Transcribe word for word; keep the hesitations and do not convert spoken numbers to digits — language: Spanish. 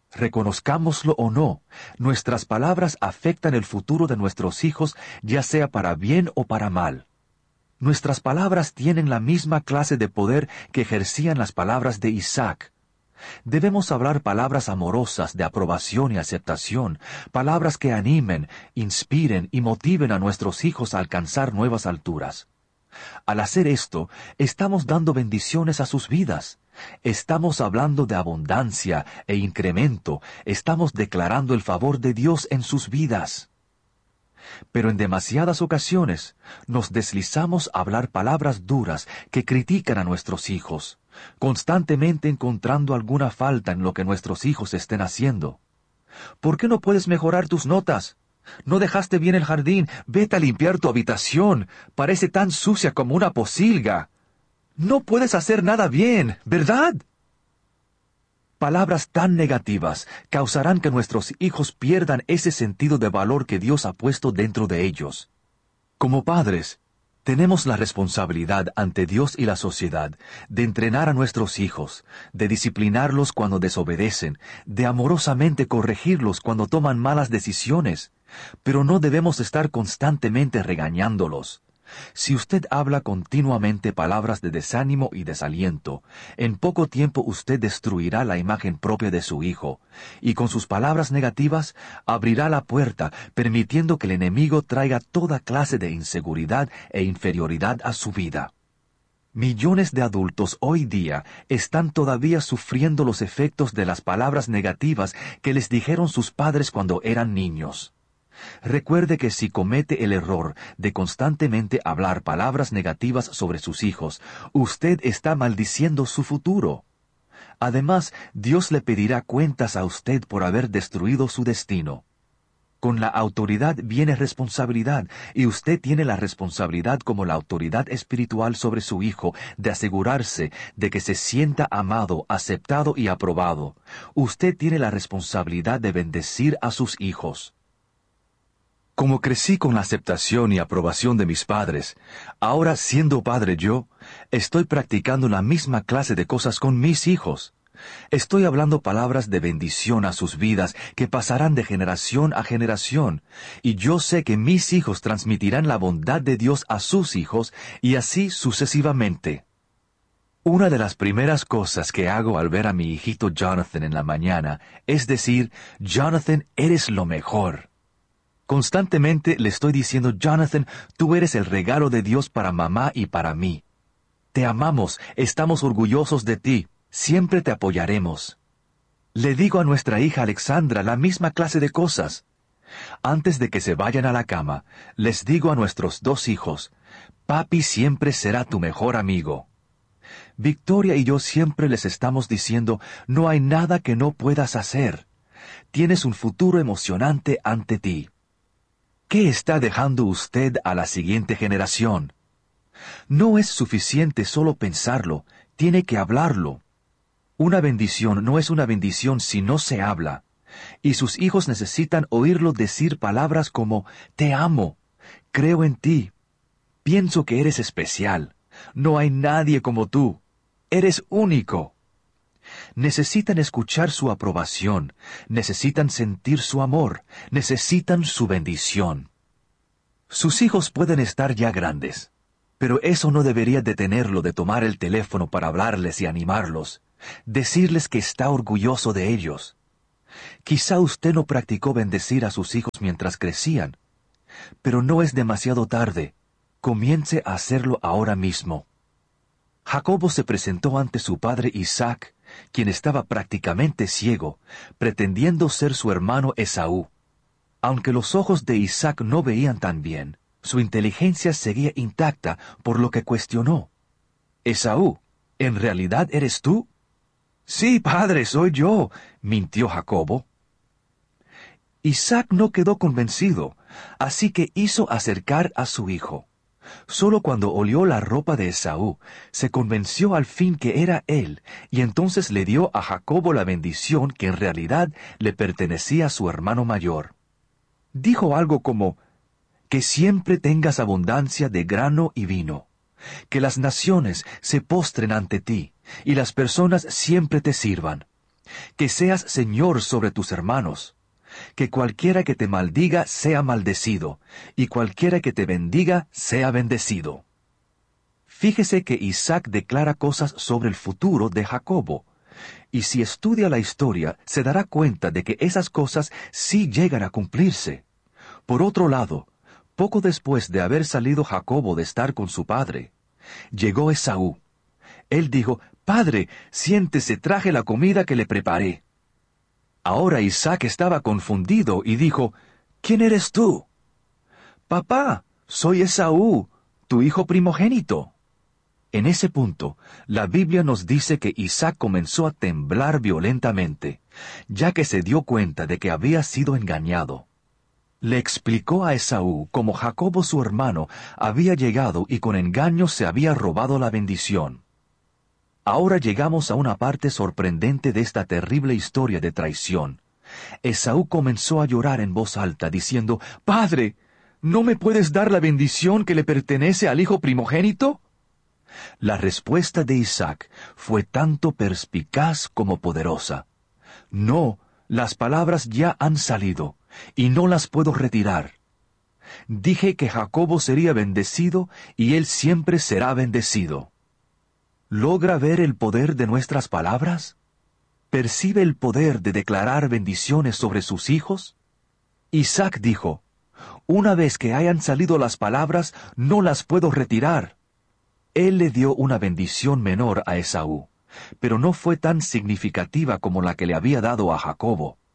Reconozcámoslo o no, nuestras palabras afectan el futuro de nuestros hijos, ya sea para bien o para mal. Nuestras palabras tienen la misma clase de poder que ejercían las palabras de Isaac. Debemos hablar palabras amorosas de aprobación y aceptación, palabras que animen, inspiren y motiven a nuestros hijos a alcanzar nuevas alturas. Al hacer esto, estamos dando bendiciones a sus vidas. Estamos hablando de abundancia e incremento, estamos declarando el favor de Dios en sus vidas. Pero en demasiadas ocasiones nos deslizamos a hablar palabras duras que critican a nuestros hijos, constantemente encontrando alguna falta en lo que nuestros hijos estén haciendo. ¿Por qué no puedes mejorar tus notas? ¿No dejaste bien el jardín? Vete a limpiar tu habitación. Parece tan sucia como una pocilga. No puedes hacer nada bien, ¿verdad? Palabras tan negativas causarán que nuestros hijos pierdan ese sentido de valor que Dios ha puesto dentro de ellos. Como padres, tenemos la responsabilidad ante Dios y la sociedad de entrenar a nuestros hijos, de disciplinarlos cuando desobedecen, de amorosamente corregirlos cuando toman malas decisiones, pero no debemos estar constantemente regañándolos. Si usted habla continuamente palabras de desánimo y desaliento, en poco tiempo usted destruirá la imagen propia de su hijo, y con sus palabras negativas abrirá la puerta, permitiendo que el enemigo traiga toda clase de inseguridad e inferioridad a su vida. Millones de adultos hoy día están todavía sufriendo los efectos de las palabras negativas que les dijeron sus padres cuando eran niños. Recuerde que si comete el error de constantemente hablar palabras negativas sobre sus hijos, usted está maldiciendo su futuro. Además, Dios le pedirá cuentas a usted por haber destruido su destino. Con la autoridad viene responsabilidad, y usted tiene la responsabilidad como la autoridad espiritual sobre su hijo de asegurarse de que se sienta amado, aceptado y aprobado. Usted tiene la responsabilidad de bendecir a sus hijos. Como crecí con la aceptación y aprobación de mis padres, ahora siendo padre yo, estoy practicando la misma clase de cosas con mis hijos. Estoy hablando palabras de bendición a sus vidas que pasarán de generación a generación, y yo sé que mis hijos transmitirán la bondad de Dios a sus hijos y así sucesivamente. Una de las primeras cosas que hago al ver a mi hijito Jonathan en la mañana es decir, Jonathan, eres lo mejor. Constantemente le estoy diciendo, Jonathan, tú eres el regalo de Dios para mamá y para mí. Te amamos, estamos orgullosos de ti, siempre te apoyaremos. Le digo a nuestra hija Alexandra la misma clase de cosas. Antes de que se vayan a la cama, les digo a nuestros dos hijos, papi siempre será tu mejor amigo. Victoria y yo siempre les estamos diciendo, no hay nada que no puedas hacer. Tienes un futuro emocionante ante ti. ¿Qué está dejando usted a la siguiente generación? No es suficiente solo pensarlo, tiene que hablarlo. Una bendición no es una bendición si no se habla, y sus hijos necesitan oírlo decir palabras como, te amo, creo en ti, pienso que eres especial, no hay nadie como tú, eres único. Necesitan escuchar su aprobación, necesitan sentir su amor, necesitan su bendición. Sus hijos pueden estar ya grandes, pero eso no debería detenerlo de tomar el teléfono para hablarles y animarlos, decirles que está orgulloso de ellos. Quizá usted no practicó bendecir a sus hijos mientras crecían, pero no es demasiado tarde. Comience a hacerlo ahora mismo. Jacobo se presentó ante su padre Isaac, quien estaba prácticamente ciego, pretendiendo ser su hermano Esaú. Aunque los ojos de Isaac no veían tan bien, su inteligencia seguía intacta, por lo que cuestionó. «Esaú, ¿en realidad eres tú?» «Sí, padre, soy yo», mintió Jacobo. Isaac no quedó convencido, así que hizo acercar a su hijo. Solo cuando olió la ropa de Esaú, se convenció al fin que era él, y entonces le dio a Jacobo la bendición que en realidad le pertenecía a su hermano mayor. Dijo algo como, «Que siempre tengas abundancia de grano y vino, que las naciones se postren ante ti, y las personas siempre te sirvan. Que seas señor sobre tus hermanos. Que cualquiera que te maldiga sea maldecido, y cualquiera que te bendiga sea bendecido. Fíjese que Isaac declara cosas sobre el futuro de Jacobo, y si estudia la historia se dará cuenta de que esas cosas sí llegan a cumplirse. Por otro lado, poco después de haber salido Jacobo de estar con su padre, llegó Esaú. Él dijo: «Padre, siéntese, traje la comida que le preparé». Ahora Isaac estaba confundido y dijo: «¿Quién eres tú?» «Papá, soy Esaú, tu hijo primogénito». En ese punto, la Biblia nos dice que Isaac comenzó a temblar violentamente, ya que se dio cuenta de que había sido engañado. Le explicó a Esaú cómo Jacobo su hermano había llegado y con engaño se había robado la bendición. Ahora llegamos a una parte sorprendente de esta terrible historia de traición. Esaú comenzó a llorar en voz alta, diciendo: «Padre, ¿no me puedes dar la bendición que le pertenece al hijo primogénito?» La respuesta de Isaac fue tanto perspicaz como poderosa. «No, las palabras ya han salido, y no las puedo retirar. Dije que Jacobo sería bendecido, y él siempre será bendecido». ¿Logra ver el poder de nuestras palabras? ¿Percibe el poder de declarar bendiciones sobre sus hijos? Isaac dijo: «Una vez que hayan salido las palabras, no las puedo retirar». Él le dio una bendición menor a Esaú, pero no fue tan significativa como la que le había dado a Jacobo.